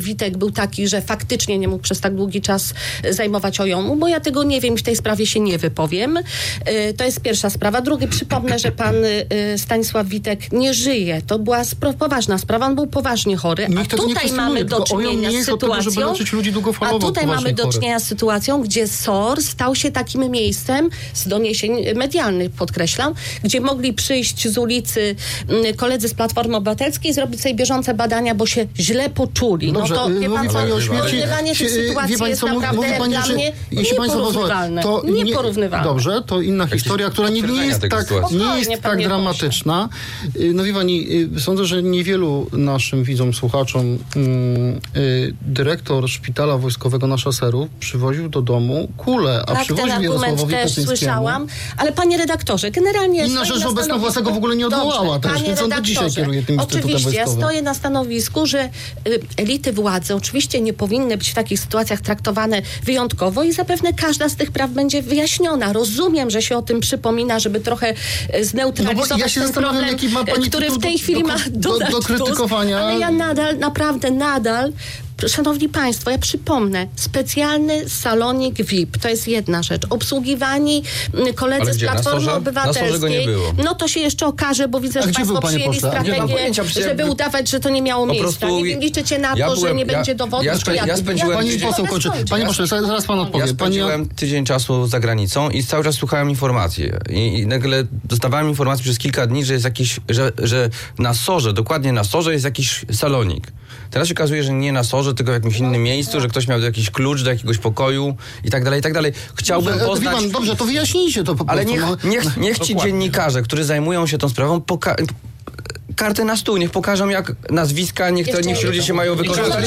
Witek był taki, że faktycznie nie mógł przez tak długi czas zajmować OIOM-u, bo ja tego nie wiem i w tej sprawie się nie wypowiem. To jest pierwsza sprawa. Drugi, przypomnę, że pan Stanisław Witek nie żyje. To była poważna sprawa, on był poważnie chory, a tutaj mamy do czynienia z sytuacją, z sytuacją, gdzie SOR stał się takim miejscem, z doniesień medialnych podkreślam, gdzie mogli przyjść z ulicy koledzy z Platformy Obywatelskiej i zrobić sobie bieżące badania, bo się źle poczuli. Dobrze, no to wie pan co, porównywanie tych sytuacji jest naprawdę dla mnie nieporównywalne. Nieporównywalne. Dobrze, to inna historia, która nie jest tak dramatyczna. No wie pani, sądzę, że niewielu naszym widzom, słuchaczom dyrektor szpitala wojskowego na Szaserów przywoził do domu kulę, a przywoził ten argument też słyszałam, ale panie redaktorze, generalnie... Inna rzecz, że obecna władza go w ogóle nie odwołała też, więc on do dzisiaj kieruje tym instytutem wojskowym. Oczywiście, ja stoję na stanowisku, że elity władzy oczywiście nie powinny być w takich sytuacjach traktowane wyjątkowo i zapewne każda z tych praw będzie wyjaśniona. Rozumiem, że się o tym przypomina, żeby trochę zneutralizować ten problem, który w tej chwili ma dodać do krytykowania. Ale ja nadal szanowni państwo, ja przypomnę, specjalny salonik VIP, to jest jedna rzecz. Obsługiwani koledzy z Platformy Obywatelskiej, no to się jeszcze okaże, bo widzę, że państwo przyjęli strategię, żeby udawać, że to nie miało miejsca. Nie wiem, liczycie na to, że nie będzie dowodów. Panie pośle, zaraz pan odpowie. Ja spędziłem tydzień czasu za granicą i cały czas słuchałem informacji. I nagle dostawałem informację przez kilka dni, że jest jakiś, że na SOR-ze, dokładnie na SOR-ze jest jakiś salonik. Teraz się okazuje, że nie na SOR-ze, tylko w jakimś innym miejscu, że ktoś miał jakiś klucz do jakiegoś pokoju i tak dalej, i tak dalej. Chciałbym poznać... Dobrze, to wyjaśnijcie to po prostu. Ale niech ci dziennikarze, którzy zajmują się tą sprawą, karty na stół, niech pokażą jak nazwiska, niech ci ludzie się mają wykorzystać.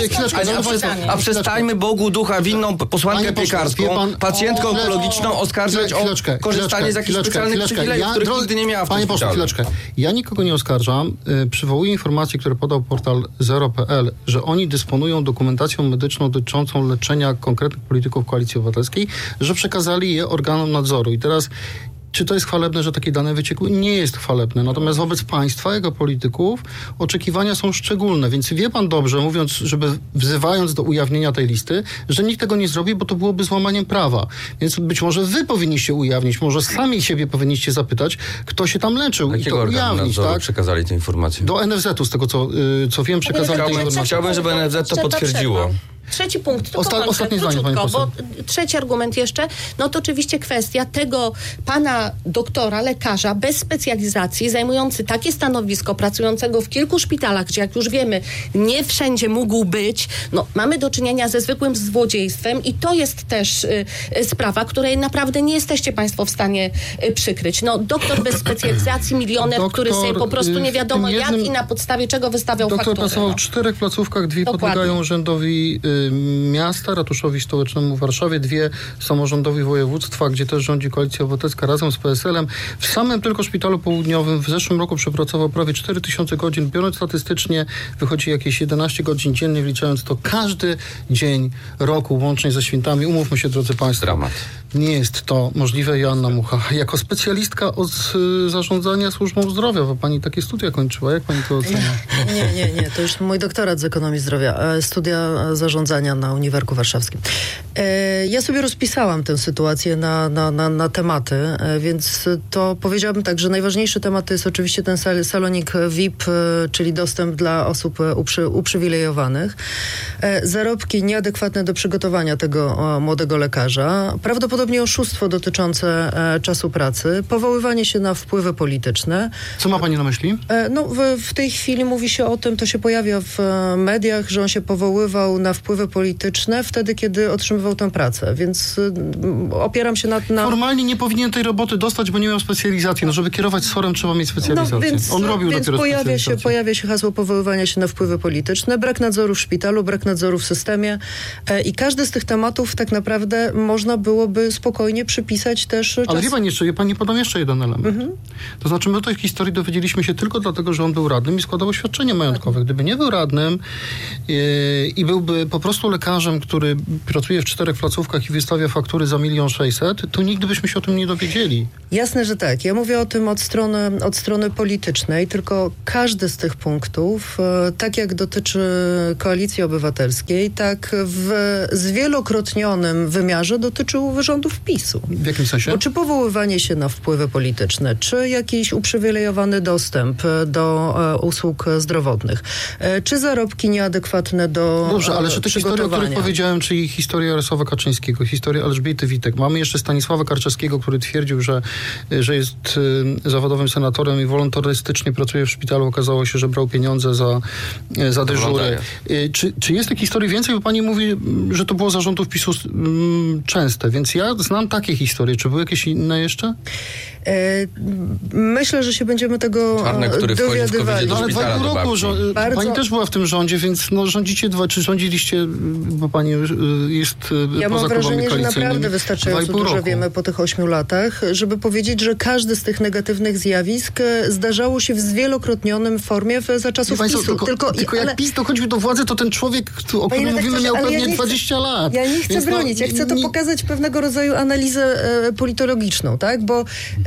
A przestańmy Bogu ducha winną posłankę piekarską, pacjentkę onkologiczną oskarżać o korzystanie z jakichś specjalnych przywilejów, których nigdy nie miała w tym szpitalu. Chwileczkę. Ja nikogo nie oskarżam. Przywołuję informacje, które podał portal zero.pl, że oni dysponują dokumentacją medyczną dotyczącą leczenia konkretnych polityków Koalicji Obywatelskiej, że przekazali je organom nadzoru. I teraz czy to jest chwalebne, że takie dane wyciekły? Nie jest chwalebne. Natomiast wobec państwa, jego polityków, oczekiwania są szczególne. Więc wie pan dobrze, mówiąc, wzywając do ujawnienia tej listy, że nikt tego nie zrobi, bo to byłoby złamaniem prawa. Więc być może wy powinniście ujawnić, może sami siebie powinniście zapytać, kto się tam leczył. Jakiego i to ujawnić, tak? Przekazali te informacje? Do NFZ-u, z tego co wiem, przekazali te informacje. Chciałbym, żeby NFZ to potwierdziło. Trzeci punkt, ostatnie zdanie, pani poseł. Bo trzeci argument jeszcze, no to oczywiście kwestia tego pana doktora, lekarza bez specjalizacji, zajmujący takie stanowisko, pracującego w kilku szpitalach, gdzie jak już wiemy, nie wszędzie mógł być. No, mamy do czynienia ze zwykłym złodziejstwem i to jest też sprawa, której naprawdę nie jesteście państwo w stanie przykryć. No, doktor bez specjalizacji, milioner, który sobie po prostu nie wiadomo jak i na podstawie czego wystawiał fakturę. Doktor pracował w 4 placówkach, 2 podlegają urzędowi miasta, ratuszowi stołecznemu w Warszawie, 2 samorządowi województwa, gdzie też rządzi Koalicja Obywatelska razem z PSL-em. W samym tylko szpitalu południowym w zeszłym roku przepracował prawie 4000 godzin. Biorąc statystycznie, wychodzi jakieś 11 godzin dziennie, wliczając to każdy dzień roku, łącznie ze świętami. Umówmy się, drodzy państwo. Dramat. Nie jest to możliwe. Joanna Mucha, jako specjalistka od zarządzania służbą zdrowia, bo pani takie studia kończyła. Jak pani to ocenia? Nie. To już mój doktorat z ekonomii zdrowia. Studia zarządzania na Uniwersytecie Warszawskim. Ja sobie rozpisałam tę sytuację na tematy, więc to powiedziałabym tak, że najważniejszy temat to jest oczywiście ten salonik VIP, czyli dostęp dla osób uprzywilejowanych. Zarobki nieadekwatne do przygotowania tego młodego lekarza. Prawdopodobnie oszustwo dotyczące czasu pracy. Powoływanie się na wpływy polityczne. Co ma pani na myśli? No, w tej chwili mówi się o tym, to się pojawia w mediach, że on się powoływał na wpływy polityczne wtedy, kiedy otrzymywał tę pracę, więc opieram się na... Formalnie nie powinien tej roboty dostać, bo nie miał specjalizacji. No, żeby kierować SOR-em trzeba mieć specjalizację. On robił dopiero specjalizację. Pojawia się hasło powoływania się na wpływy polityczne, brak nadzoru w szpitalu, brak nadzoru w systemie i każdy z tych tematów tak naprawdę można byłoby spokojnie przypisać też Ale wie pani podam jeszcze jeden element. To znaczy, my o tej historii dowiedzieliśmy się tylko dlatego, że on był radnym i składał oświadczenie majątkowe. Gdyby nie był radnym i byłby po prostu lekarzem, który pracuje w 4 placówkach i wystawia faktury za 1 600 000, to nigdy byśmy się o tym nie dowiedzieli. Jasne, że tak. Ja mówię o tym od strony politycznej, tylko każdy z tych punktów, tak jak dotyczy Koalicji Obywatelskiej, tak w zwielokrotnionym wymiarze dotyczył rządów PiS-u. W jakim sensie? Bo czy powoływanie się na wpływy polityczne, czy jakiś uprzywilejowany dostęp do usług zdrowotnych, czy zarobki nieadekwatne do Dobrze, ale czy te historie, o których powiedziałem, czyli historia Jarosława Kaczyńskiego, historia Elżbiety Witek, mamy jeszcze Stanisława Karczewskiego, który twierdził, że jest zawodowym senatorem i wolontarystycznie pracuje w szpitalu. Okazało się, że brał pieniądze za dyżury. Czy jest tych historii więcej? Bo pani mówi, że to było za rządów PiS-u częste, więc ja znam takie historie. Czy były jakieś inne jeszcze? Myślę, że się będziemy tego Czarnek, który dowiadywali. No, ale 2,5 roku pani też była w tym rządzie, więc rządzicie czy rządziliście, bo pani jest ja poza mam wrażenie, że koalicyjnymi. naprawdę wystarczająco dużo wiemy po tych 8 latach, żeby powiedzieć, że każdy z tych negatywnych zjawisk zdarzało się w zwielokrotnionym formie za czasów PiS-u. Tylko jak PiS dochodził do władzy, to ten człowiek, o którym mówimy, miał pewnie 20 lat. Ja nie chcę bronić, ja chcę to pokazać pewnego rodzaju analizę politologiczną, tak? Bo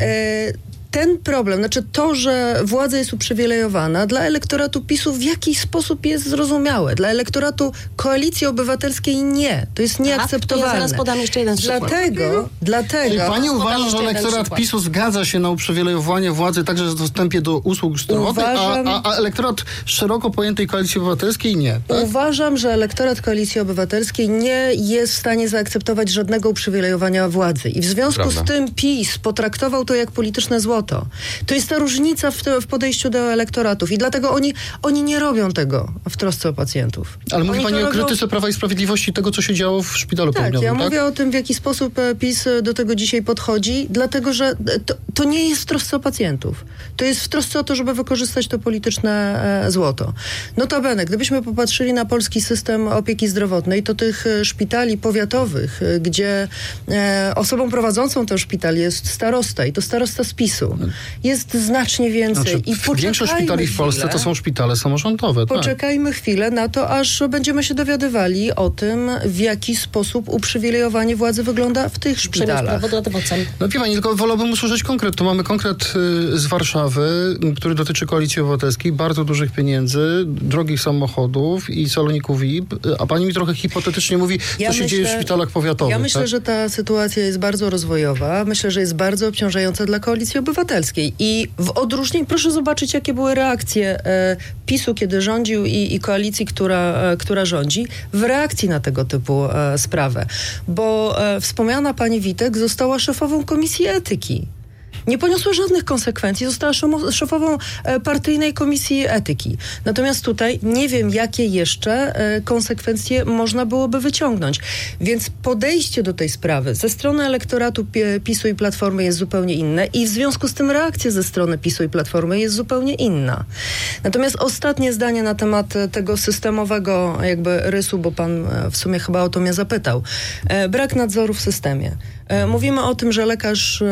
ten problem, znaczy to, że władza jest uprzywilejowana, dla elektoratu PiS-u w jakiś sposób jest zrozumiałe. Dla elektoratu Koalicji Obywatelskiej nie. To jest nieakceptowalne. Ja zaraz podam jeszcze jeden przykład. Dlatego... Czyli pani uważa, że elektorat PiS-u zgadza się na uprzywilejowanie władzy także w dostępie do usług zdrowotnych, a elektorat szeroko pojętej Koalicji Obywatelskiej nie? Tak? Uważam, że elektorat Koalicji Obywatelskiej nie jest w stanie zaakceptować żadnego uprzywilejowania władzy. I w związku z tym PiS potraktował to jak polityczne złoto. To jest ta różnica w podejściu do elektoratów i dlatego oni nie robią tego w trosce o pacjentów. Ale mówi pani o krytyce Prawa i Sprawiedliwości tego, co się działo w szpitalu południowym, ja mówię o tym, w jaki sposób PiS do tego dzisiaj podchodzi, dlatego, że to nie jest w trosce o pacjentów. To jest w trosce o to, żeby wykorzystać to polityczne złoto. Notabene, gdybyśmy popatrzyli na polski system opieki zdrowotnej, to tych szpitali powiatowych, gdzie osobą prowadzącą ten szpital jest starosta i to starosta z PiS-u, jest znacznie więcej. Większość szpitali w Polsce to są szpitale samorządowe. Poczekajmy chwilę na to, aż będziemy się dowiadywali o tym, w jaki sposób uprzywilejowanie władzy wygląda w tych szpitalach. No wie pani, tylko wolałbym usłyszeć konkret. Tu mamy konkret z Warszawy, który dotyczy Koalicji Obywatelskiej, bardzo dużych pieniędzy, drogich samochodów i saloników VIP, a pani mi trochę hipotetycznie mówi, co się dzieje w szpitalach powiatowych. Ja myślę, że ta sytuacja jest bardzo rozwojowa. Myślę, że jest bardzo obciążająca dla Koalicji Obywatelskiej. I w odróżnieniu, proszę zobaczyć, jakie były reakcje PiS-u, kiedy rządził i koalicji, która rządzi, w reakcji na tego typu sprawę. Bo wspomniana pani Witek została szefową Komisji Etyki. Nie poniosła żadnych konsekwencji, została szefową partyjnej komisji etyki. Natomiast tutaj nie wiem, jakie jeszcze konsekwencje można byłoby wyciągnąć. Więc podejście do tej sprawy ze strony elektoratu PiS-u i Platformy jest zupełnie inne i w związku z tym reakcja ze strony PiS-u i Platformy jest zupełnie inna. Natomiast ostatnie zdanie na temat tego systemowego jakby rysu, bo pan w sumie chyba o to mnie zapytał. Brak nadzoru w systemie. Mówimy o tym, że lekarz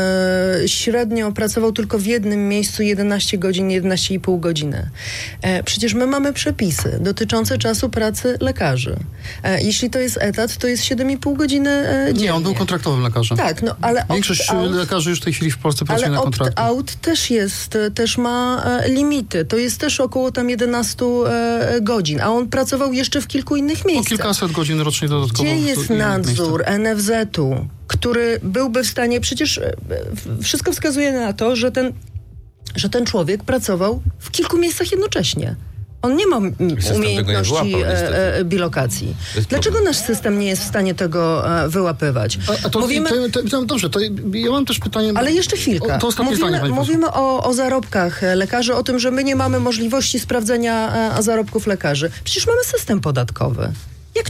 średnio pracował tylko w jednym miejscu 11 godzin, 11,5 godziny. Przecież my mamy przepisy dotyczące czasu pracy lekarzy. Jeśli to jest etat, to jest 7,5 godziny dziennie. Nie, on był kontraktowym lekarzem. Tak, no ale większość lekarzy już w tej chwili w Polsce pracuje na kontrakcie. Ale opt-out też ma limity. To jest też około tam 11 godzin, a on pracował jeszcze w kilku innych miejscach. O kilkaset godzin rocznie dodatkowo. Gdzie jest nadzór NFZ-u, który byłby w stanie, przecież wszystko wskazuje na to, że ten człowiek pracował w kilku miejscach jednocześnie. On nie ma umiejętności bilokacji. Dlaczego nasz system nie jest w stanie tego wyłapywać? Dobrze, to ja mam też pytanie... Ale jeszcze chwilkę. To ostatnie zdanie, mówimy o zarobkach lekarzy, o tym, że my nie mamy możliwości sprawdzenia zarobków lekarzy. Przecież mamy system podatkowy. Jak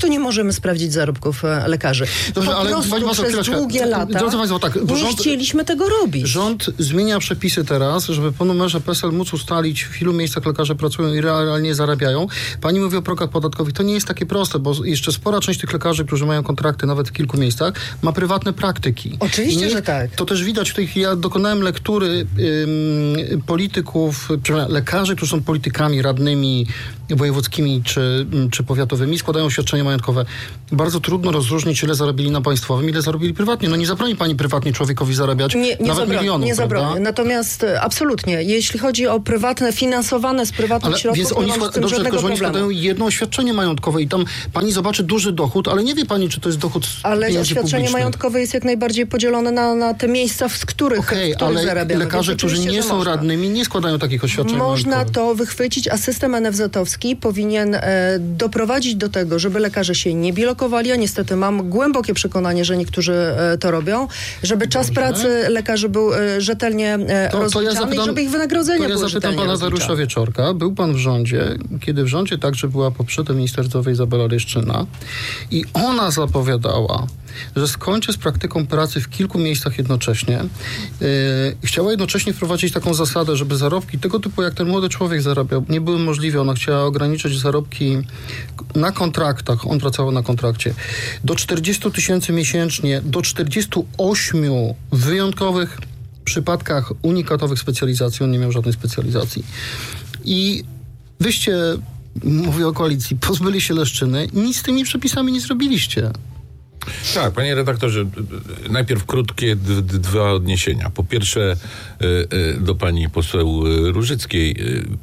to nie możemy sprawdzić zarobków lekarzy? Dobrze, po ale prostu przez długie lata nie chcieliśmy tego robić. Rząd zmienia przepisy teraz, żeby po numerze PESEL móc ustalić, w ilu miejscach lekarze pracują i realnie zarabiają. Pani mówi o progach podatkowych. To nie jest takie proste, bo jeszcze spora część tych lekarzy, którzy mają kontrakty nawet w kilku miejscach, ma prywatne praktyki. Oczywiście, że tak. To też widać w tej chwili. Ja dokonałem lektury polityków, lekarzy, którzy są politykami, radnymi wojewódzkimi czy powiatowymi, składają oświadczenia majątkowe. Bardzo trudno rozróżnić, ile zarobili na państwowym, ile zarobili prywatnie. No nie zabroni pani prywatnie człowiekowi zarabiać nawet milionów. Nie zabroni. Natomiast absolutnie, jeśli chodzi o prywatne, finansowane z prywatnych środków, więc oni składają jedno oświadczenie majątkowe i tam pani zobaczy duży dochód, ale nie wie pani, czy to jest dochód z ale pieniędzy oświadczenie publicznych. majątkowe jest jak najbardziej podzielone na te miejsca, z których ale zarabiamy. lekarze, którzy nie są radnymi, nie składają takich oświadczeń Można to wychwycić, a system NFZ-owski powinien doprowadzić do tego, żeby lekarze się nie bilokowali, a niestety mam głębokie przekonanie, że niektórzy to robią, żeby czas pracy lekarzy był rzetelnie rozliczany i żeby ich wynagrodzenia były rzetelnie rozliczane. Pana Dariusza Wieczorka. Był pan w rządzie, kiedy w rządzie także była poprzednia minister zdrowia Izabela Leszczyna i ona zapowiadała, że skończy z praktyką pracy w kilku miejscach jednocześnie. Chciała jednocześnie wprowadzić taką zasadę, żeby zarobki tego typu, jak ten młody człowiek zarabiał, nie były możliwe. Ona chciała ograniczyć zarobki na kontraktach. On pracował na kontrakcie. Do 40 000 miesięcznie, do 48 wyjątkowych przypadkach unikatowych specjalizacji. On nie miał żadnej specjalizacji. I wyście, mówię o koalicji, pozbyli się Leszczyny. Nic z tymi przepisami nie zrobiliście. Tak, panie redaktorze, najpierw krótkie dwa odniesienia. Po pierwsze do pani poseł Różyckiej.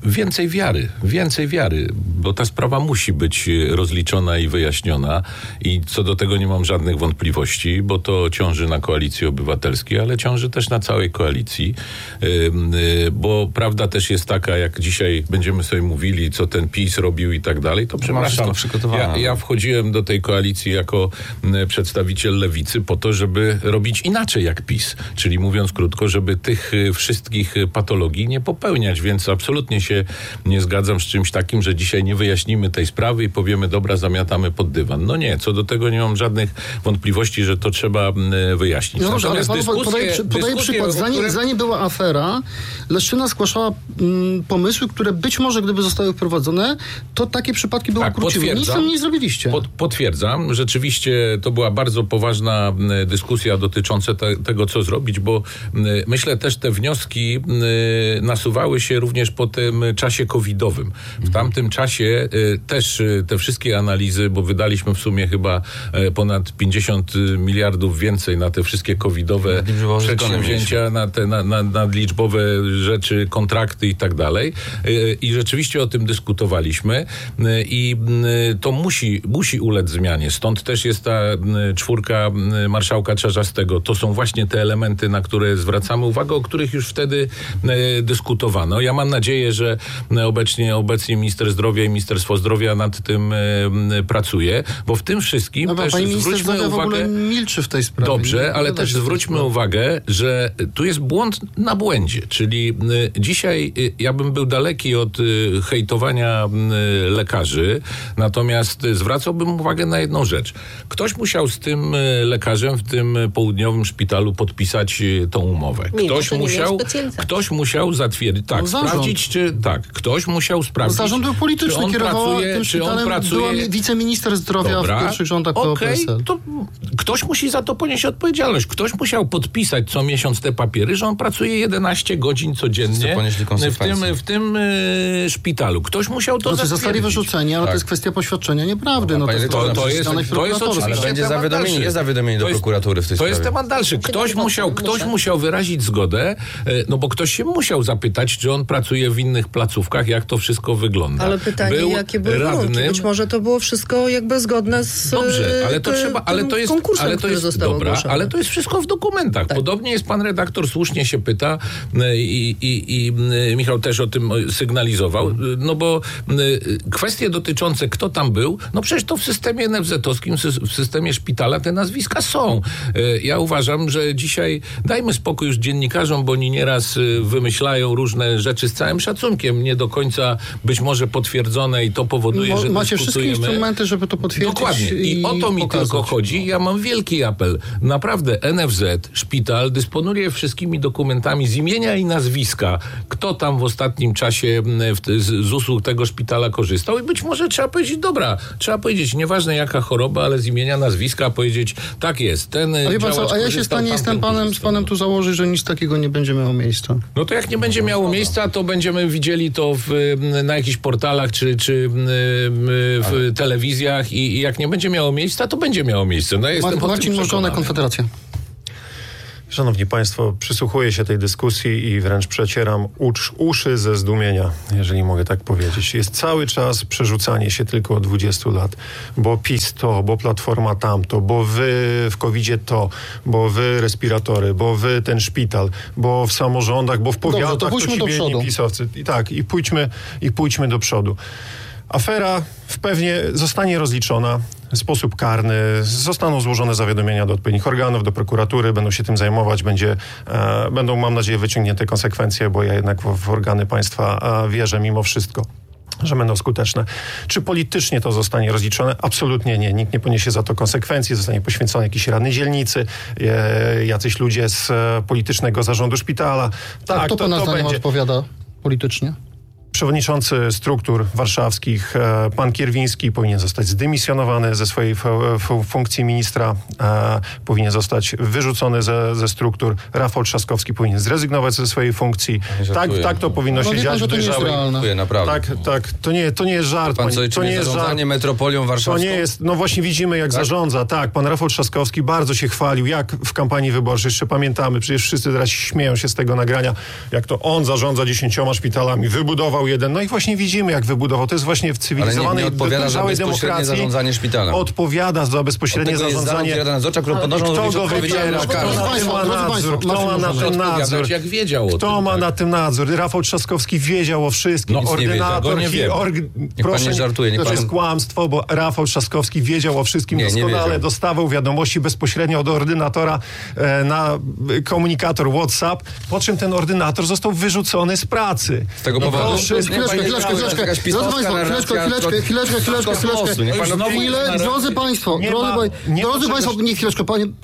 Więcej wiary, bo ta sprawa musi być rozliczona i wyjaśniona i co do tego nie mam żadnych wątpliwości, bo to ciąży na Koalicji Obywatelskiej, ale ciąży też na całej koalicji, bo prawda też jest taka, jak dzisiaj będziemy sobie mówili, co ten PiS robił i tak dalej, to przepraszam, ja wchodziłem do tej koalicji jako przedstawiciel lewicy po to, żeby robić inaczej jak PiS. Czyli mówiąc krótko, żeby tych wszystkich patologii nie popełniać, więc absolutnie się nie zgadzam z czymś takim, że dzisiaj nie wyjaśnimy tej sprawy i powiemy, dobra, zamiatamy pod dywan. No nie, co do tego nie mam żadnych wątpliwości, że to trzeba wyjaśnić. No dobrze, ale podaję przykład. Zanim była afera, Leszczyna zgłaszała pomysły, które być może, gdyby zostały wprowadzone, to takie przypadki były ukróciły. Nic tam nie zrobiliście. Potwierdzam. Rzeczywiście to była bardzo poważna dyskusja dotycząca tego, co zrobić, bo myślę też te wnioski nasuwały się również po tym czasie covidowym. W tamtym czasie też te wszystkie analizy, bo wydaliśmy w sumie chyba ponad 50 miliardów więcej na te wszystkie covidowe przedsięwzięcia, na te nadliczbowe rzeczy, kontrakty i tak dalej. I rzeczywiście o tym dyskutowaliśmy i to musi ulec zmianie. Stąd też jest ta 4 marszałka Czarzastego. To są właśnie te elementy, na które zwracamy uwagę, o których już wtedy dyskutowano. Ja mam nadzieję, że obecnie minister zdrowia i Ministerstwo Zdrowia nad tym pracuje, bo w tym wszystkim też zwróćmy uwagę... w ogóle milczy w tej sprawie. Dobrze, ale też zwróćmy uwagę, że tu jest błąd na błędzie, czyli dzisiaj ja bym był daleki od hejtowania lekarzy, natomiast zwracałbym uwagę na jedną rzecz. Ktoś musiał z tym lekarzem w tym południowym szpitalu podpisać tą umowę. Ktoś musiał zatwierdzić, sprawdzić, czy ktoś musiał sprawdzić. Zarząd był polityczny, kierowała tym szpitalem, była wiceminister zdrowia w pierwszych rządach PO-PSL. To ktoś musi za to ponieść odpowiedzialność. Ktoś musiał podpisać co miesiąc te papiery, że on pracuje 11 godzin codziennie w tym szpitalu. Ktoś musiał to zatwierdzić. Zostali wyrzuceni, ale to jest kwestia poświadczenia nieprawdy. To jest oczywiście ale będzie zawiadomienie do prokuratury w tej sprawie. To jest temat dalszy. Ktoś musiał wyrazić zgodę, no bo ktoś się musiał zapytać, czy on pracuje w innych placówkach, jak to wszystko wygląda. Ale pytanie, jakie były warunki? Być może to było wszystko jakby zgodne z konkursem, który został ogłoszony. Ale to jest wszystko w dokumentach. Tak. Podobnie jest pan redaktor, słusznie się pyta i Michał też o tym sygnalizował, no bo kwestie dotyczące kto tam był, no przecież to w systemie NFZ-owskim, w systemie szpitalnym szpitala te nazwiska są. Ja uważam, że dzisiaj dajmy spokój już dziennikarzom, bo oni nieraz wymyślają różne rzeczy z całym szacunkiem, nie do końca być może potwierdzone i to powoduje, że macie wszystkie instrumenty, żeby to potwierdzić. Dokładnie. I o to mi tylko chodzi. Ja mam wielki apel. Naprawdę NFZ, szpital dysponuje wszystkimi dokumentami z imienia i nazwiska, kto tam w ostatnim czasie z usług tego szpitala korzystał i być może trzeba powiedzieć, dobra, trzeba powiedzieć, nieważne jaka choroba, ale z imienia, nazwiska powiedzieć, tak jest, ten a ja się stanie z panem tu założyć, że nic takiego nie będzie miało miejsca. No to jak nie będzie miało miejsca, to będziemy widzieli to na jakichś portalach czy w telewizjach i jak nie będzie miało miejsca, to będzie miało miejsce. No, Marcin Możdżonek, Konfederacja. Szanowni Państwo, przysłuchuję się tej dyskusji i wręcz przecieram uszy ze zdumienia, jeżeli mogę tak powiedzieć. Jest cały czas przerzucanie się tylko od 20 lat, bo PiS to, bo Platforma tamto, bo wy w COVID-zie to, bo wy respiratory, bo wy ten szpital, bo w samorządach, bo w powiatach to pójdźmy do przodu. pisowcy. I pójdźmy do przodu. Afera pewnie zostanie rozliczona w sposób karny, zostaną złożone zawiadomienia do odpowiednich organów, do prokuratury, będą się tym zajmować, będą, mam nadzieję, wyciągnięte konsekwencje, bo ja jednak w organy państwa wierzę mimo wszystko, że będą skuteczne. Czy politycznie to zostanie rozliczone? Absolutnie nie. Nikt nie poniesie za to konsekwencji, zostanie poświęcony jakiś radny dzielnicy, jacyś ludzie z politycznego zarządu szpitala. Tak, kto pana zdaniem odpowiada politycznie? Przewodniczący struktur warszawskich, pan Kierwiński, powinien zostać zdymisjonowany ze swojej funkcji ministra, powinien zostać wyrzucony ze struktur. Rafał Trzaskowski powinien zrezygnować ze swojej funkcji. Tak to powinno się dziać w dojrzałej. Tak, to nie jest żart. To nie jest zarządzanie metropolią warszawską? To nie jest, no właśnie widzimy jak zarządza. Tak, pan Rafał Trzaskowski bardzo się chwalił, jak w kampanii wyborczej, jeszcze pamiętamy, przecież wszyscy teraz śmieją się z tego nagrania, jak to on zarządza 10 szpitalami, wybudował jeden. No i właśnie widzimy, jak wybudował. To jest właśnie w cywilizowanej, dojrzałej demokracji. Zarządzanie szpitalem. Odpowiada za bezpośrednie zarządzanie. Kto go wybiera? Kto ma na tym nadzór? Jak wiedział o Kto ma na tym nadzór? Rafał Trzaskowski wiedział o wszystkim. Ordynator. Proszę, nie żartuje. To jest kłamstwo, bo Rafał Trzaskowski wiedział o wszystkim doskonale. Dostawał wiadomości bezpośrednio od ordynatora na komunikator WhatsApp, po czym ten ordynator został wyrzucony z pracy. Z tego powodu? Drodzy Państwo, nie chwileczkę,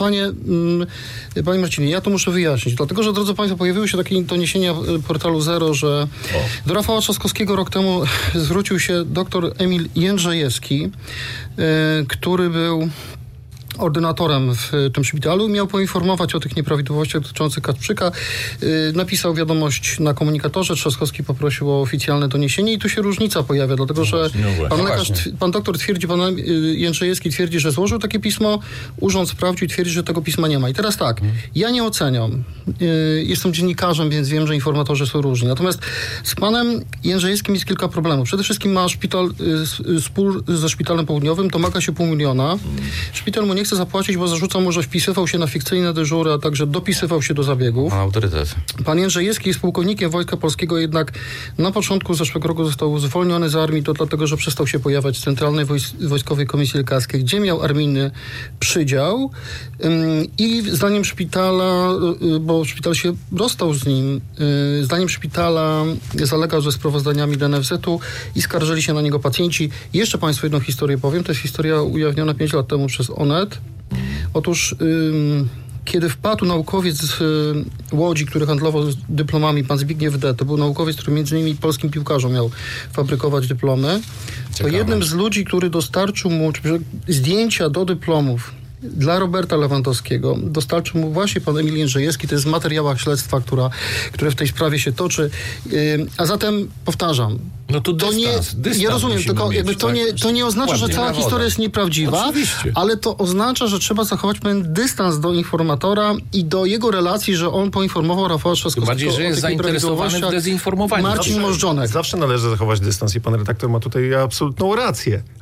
panie Marcinie, ja to muszę wyjaśnić, dlatego, że drodzy Państwo, pojawiły się takie doniesienia portalu Zero, że do Rafała Trzaskowskiego rok temu zwrócił się dr Emil Jędrzejewski, który był ordynatorem w tym szpitalu, miał poinformować o tych nieprawidłowościach dotyczących Kacprzyka. Napisał wiadomość na komunikatorze, Trzaskowski poprosił o oficjalne doniesienie i tu się różnica pojawia, dlatego że pan doktor twierdzi, pan Jędrzejewski twierdzi, że złożył takie pismo, urząd sprawdził i twierdzi, że tego pisma nie ma. I teraz tak, ja nie oceniam. Jestem dziennikarzem, więc wiem, że informatorzy są różni. Natomiast z panem Jędrzejewskim jest kilka problemów. Przede wszystkim ma szpital, spór ze Szpitalem Południowym, domaga się 500 000. Szpital mu nie chce zapłacić, bo zarzuca mu, że wpisywał się na fikcyjne dyżury, a także dopisywał się do zabiegów. Autorytet. Pan Jędrzejewski jest pułkownikiem Wojska Polskiego, jednak na początku zeszłego roku został zwolniony z armii, to dlatego, że przestał się pojawiać w Centralnej Wojskowej Komisji Lekarskiej, gdzie miał armijny przydział i zdaniem szpitala, bo szpital się rozstał z nim, zdaniem szpitala zalegał ze sprawozdaniami do NFZ-u i skarżyli się na niego pacjenci. Jeszcze Państwu jedną historię powiem, to jest historia ujawniona 5 lat temu przez Onet. Otóż kiedy wpadł naukowiec z Łodzi, który handlował dyplomami, pan Zbigniew D., to był naukowiec, który między innymi polskim piłkarzom miał fabrykować dyplomy, to jednym z ludzi, który dostarczył mu zdjęcia do dyplomów dla Roberta Lewandowskiego, dostarczył mu właśnie pan Emil Jędrzejewski. To jest w materiałach śledztwa, które w tej sprawie się toczy. A zatem powtarzam, no to dystans ja rozumiem, tylko jakby to nie oznacza, że cała historia jest nieprawdziwa, ale to oznacza, że trzeba zachować pewien dystans do informatora i do jego relacji, że on poinformował Rafała Trzaskowskiego. Bardziej, że jest zainteresowany w dezinformowaniu. Marcin Możdżonek. Zawsze należy zachować dystans i pan redaktor ma tutaj absolutną rację.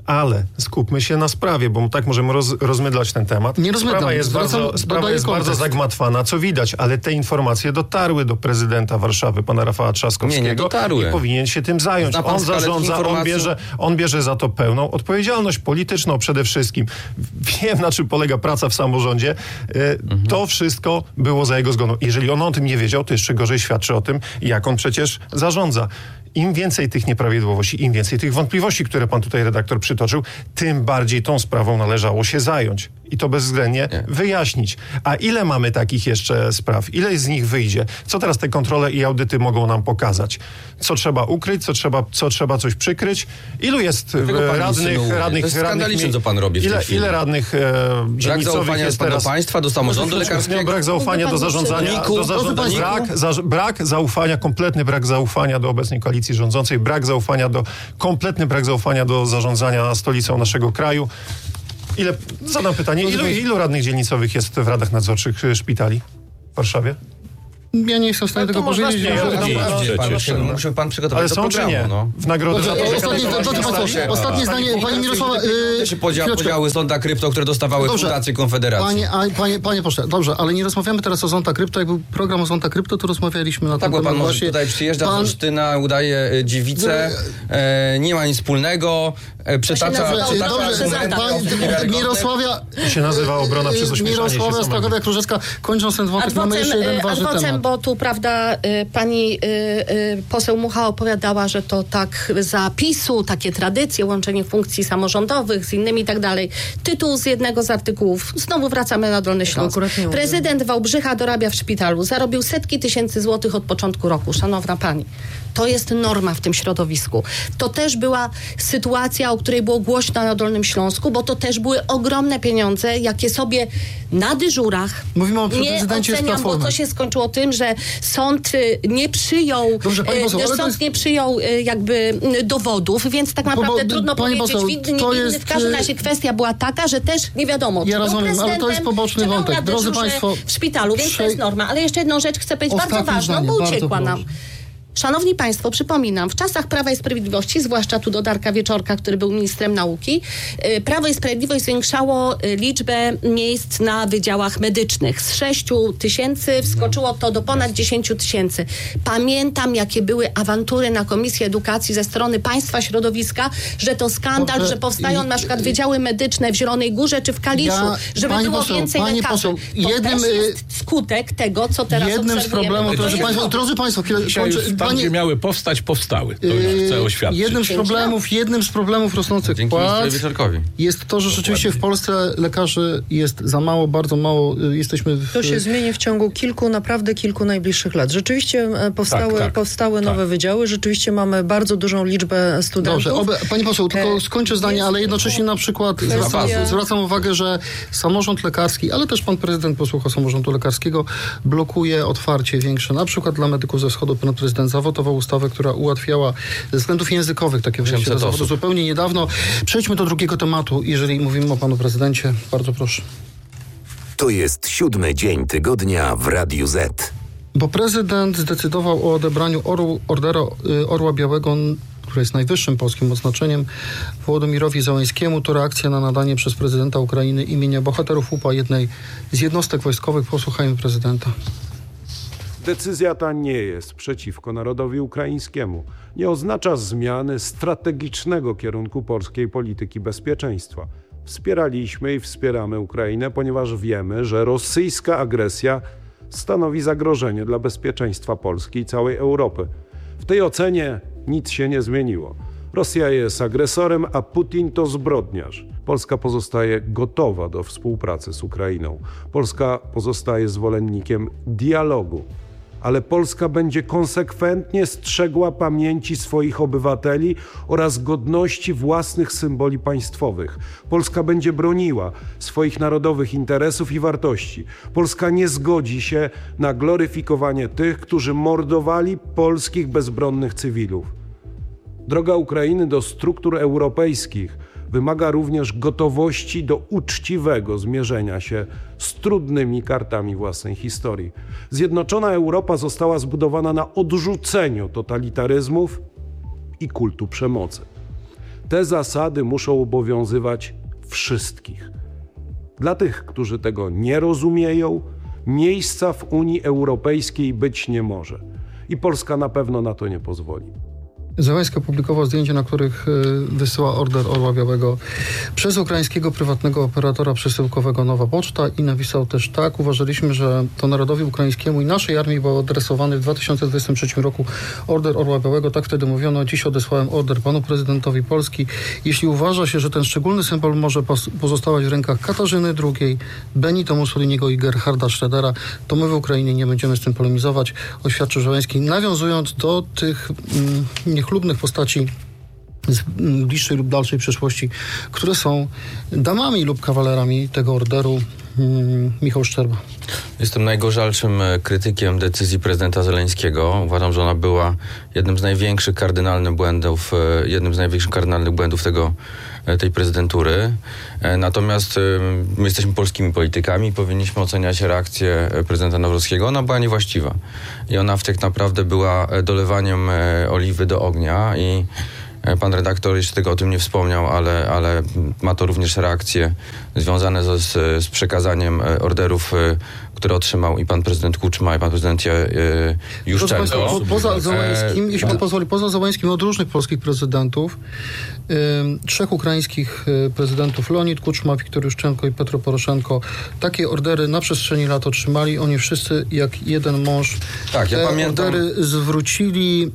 Ale skupmy się na sprawie, bo tak możemy rozmydlać ten temat. Nie rozmydlam. Sprawa jest bardzo zagmatwana, co widać, ale te informacje dotarły do prezydenta Warszawy, pana Rafała Trzaskowskiego. Nie dotarły. I powinien się tym zająć. On zarządza, on bierze za to pełną odpowiedzialność polityczną przede wszystkim. Wiem, na czym polega praca w samorządzie. To wszystko było za jego zgodą. Jeżeli on o tym nie wiedział, to jeszcze gorzej świadczy o tym, jak on przecież zarządza. Im więcej tych nieprawidłowości, im więcej tych wątpliwości, które pan tutaj redaktor przytoczył, tym bardziej tą sprawą należało się zająć. I to bezwzględnie wyjaśnić. A ile mamy takich jeszcze spraw? Ile z nich wyjdzie? Co teraz te kontrole i audyty mogą nam pokazać? Co trzeba ukryć? Co trzeba coś przykryć? Ilu jest radnych... To jest skandaliczne, co pan robi w tej chwili. Ile radnych brak zaufania jest do państwa, do samorządu lekarskiego? Brak zaufania do zarządzania. Kompletny brak zaufania do obecnej koalicji rządzącej, kompletny brak zaufania do zarządzania stolicą naszego kraju. Zadam pytanie, ilu radnych dzielnicowych jest w radach nadzorczych szpitali w Warszawie? Ja nie jestem w stanie tego powiedzieć. Musi pan przygotować ale do są programu. Czy nie? W nagrody ostatnie zdanie. Pani Mirosława... się podziały zonda krypto, które dostawały fundacje Konfederacji. Panie pośle, dobrze, ale nie rozmawiamy teraz o zonda krypto. Jak był program o zonda krypto, to rozmawialiśmy na ten temat. Tak, bo pan może tutaj przyjeżdża z Olsztyna, udaje dziewicę, nie ma nic wspólnego, przytacza... Mirosławia... się nazywa obrona przez ośmieszanie się Mirosławia Stachowiak-Różecka, kończąc ten wątek, mamy jeszcze jeden ważny temat. Bo tu, prawda, pani poseł Mucha opowiadała, że to tak za PiS-u, takie tradycje, łączenie funkcji samorządowych z innymi i tak dalej. Tytuł z jednego z artykułów. Znowu wracamy na Dolny Śląsk. Prezydent Wałbrzycha dorabia w szpitalu. Zarobił setki tysięcy złotych od początku roku. Szanowna pani. To jest norma w tym środowisku. To też była sytuacja, o której było głośno na Dolnym Śląsku, bo to też były ogromne pieniądze, jakie sobie na dyżurach mówimy o prezydencie z Platformy. Bo to się skończyło tym, że sąd nie przyjął nie przyjął jakby dowodów, więc tak naprawdę trudno powiedzieć winny. W każdym razie kwestia była taka, że też nie wiadomo, ja rozumiem, ale to jest poboczny wątek. Drodzy państwo, w szpitalu, więc to jest norma. Ale jeszcze jedną rzecz chcę powiedzieć, bardzo ważną, bo uciekła nam. Szanowni Państwo, przypominam, w czasach Prawa i Sprawiedliwości, zwłaszcza tu do Darka Wieczorka, który był ministrem nauki, Prawo i Sprawiedliwość zwiększało liczbę miejsc na wydziałach medycznych. Z 6 000 wskoczyło to do ponad 10 000. Pamiętam, jakie były awantury na Komisji Edukacji ze strony państwa środowiska, że to skandal, że powstają na przykład wydziały medyczne w Zielonej Górze czy w Kaliszu, żeby było więcej lekarzy. To też jest skutek tego, co teraz jednym z problemów, drodzy Państwo, tam, gdzie miały powstać, powstały. To już chcę oświadczyć. Jednym z problemów rosnących płac jest to, że rzeczywiście w Polsce lekarzy jest za mało, bardzo mało. To się zmieni w ciągu kilku najbliższych lat. Rzeczywiście powstały nowe wydziały, rzeczywiście mamy bardzo dużą liczbę studentów. Dobrze, pani poseł, tylko skończę zdanie, ale jednocześnie na przykład zwracam uwagę, że samorząd lekarski, ale też pan prezydent posłuchał samorządu lekarskiego, blokuje otwarcie większe, na przykład dla medyków ze wschodu. Pan prezydent zawotował ustawę, która ułatwiała ze względów językowych takie wejście do zawodu zupełnie niedawno. Przejdźmy do drugiego tematu, jeżeli mówimy o panu prezydencie. Bardzo proszę. To jest 7. dzień tygodnia w Radiu Z. Bo prezydent zdecydował o odebraniu Orderu Orła Białego, które jest najwyższym polskim odznaczeniem, Wołodymyrowi Zełenskiemu. To reakcja na nadanie przez prezydenta Ukrainy imienia bohaterów UPA jednej z jednostek wojskowych. Posłuchajmy prezydenta. Decyzja ta nie jest przeciwko narodowi ukraińskiemu. Nie oznacza zmiany strategicznego kierunku polskiej polityki bezpieczeństwa. Wspieraliśmy i wspieramy Ukrainę, ponieważ wiemy, że rosyjska agresja stanowi zagrożenie dla bezpieczeństwa Polski i całej Europy. W tej ocenie nic się nie zmieniło. Rosja jest agresorem, a Putin to zbrodniarz. Polska pozostaje gotowa do współpracy z Ukrainą. Polska pozostaje zwolennikiem dialogu. Ale Polska będzie konsekwentnie strzegła pamięci swoich obywateli oraz godności własnych symboli państwowych. Polska będzie broniła swoich narodowych interesów i wartości. Polska nie zgodzi się na gloryfikowanie tych, którzy mordowali polskich bezbronnych cywilów. Droga Ukrainy do struktur europejskich wymaga również gotowości do uczciwego zmierzenia się z trudnymi kartami własnej historii. Zjednoczona Europa została zbudowana na odrzuceniu totalitaryzmów i kultu przemocy. te zasady muszą obowiązywać wszystkich. Dla tych, którzy tego nie rozumieją, miejsca w Unii Europejskiej być nie może. I Polska na pewno na to nie pozwoli. Zełenski opublikował zdjęcia, na których wysyła order Orła Białego przez ukraińskiego prywatnego operatora przesyłkowego Nowa Poczta i napisał też tak: uważaliśmy, że to narodowi ukraińskiemu i naszej armii był adresowany w 2023 roku order Orła Białego. Tak wtedy mówiono. Dziś odesłałem order panu prezydentowi Polski. Jeśli uważa się, że ten szczególny symbol może pozostawać w rękach Katarzyny II, Benito Mussoliniego i Gerharda Schrödera, to my w Ukrainie nie będziemy z tym polemizować, oświadczył Zełenski, nawiązując do tych niechlubnych postaci z bliższej lub dalszej przeszłości, które są damami lub kawalerami tego orderu. Michał Szczerba. Jestem najgorzalszym krytykiem decyzji prezydenta Zeleńskiego. Uważam, że ona była jednym z największych kardynalnych błędów tej prezydentury. Natomiast my jesteśmy polskimi politykami i powinniśmy oceniać reakcję prezydenta Nawrockiego. Ona była niewłaściwa. I ona tak naprawdę była dolewaniem oliwy do ognia i pan redaktor jeszcze tego o tym nie wspomniał, ale ma to również reakcje związane z przekazaniem orderów, które otrzymał i pan prezydent Kuczma, i pan prezydent Juszczenko. Poza Zełenskim, jeśli pan pozwoli, poza Zełenskim od różnych polskich prezydentów, 3 ukraińskich prezydentów, Leonid Kuczma, Wiktor Juszczenko i Petro Poroszenko, takie ordery na przestrzeni lat otrzymali. Oni wszyscy jak jeden mąż ordery zwrócili.